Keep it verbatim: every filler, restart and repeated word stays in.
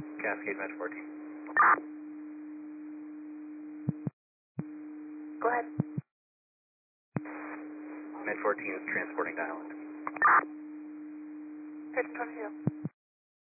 Cascade Med fourteen. Go ahead. Med fourteen is transporting to island. Good, from you.